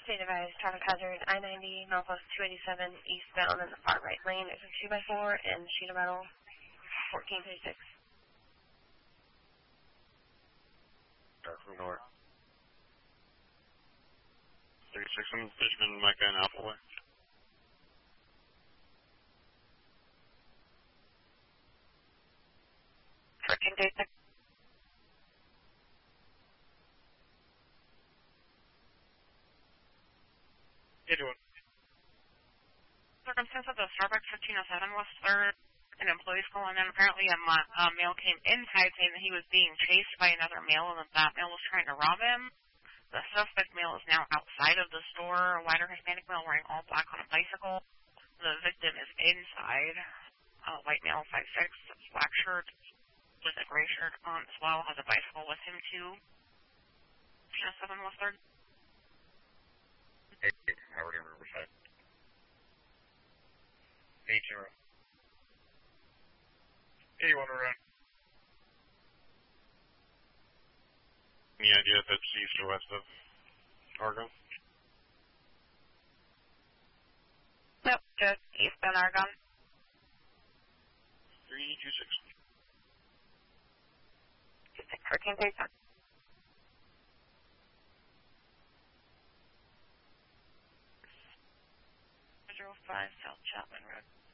State advised, traffic hazard, I-90, Northwest 287, eastbound in the far right lane. There's a 2x4 and sheet of metal, 1436. Start from north. 36 on Fishman, Micah, and Appleway. Correcting data. Circumstance of the Starbucks 1507 West 3rd, an employee's calling in. Apparently a male came inside saying that he was being chased by another male and that male was trying to rob him. The suspect male is now outside of the store, a white or Hispanic male wearing all black on a bicycle. The victim is inside. White male, 5'6", black shirt with a gray shirt on as well, has a bicycle with him too. 1507 West 3rd. Howard in Riverside. 80. 81 around. Any idea if it's east or west of Argonne? Nope, just eastbound Argonne. 326. 1437. 05 South Chapman Road.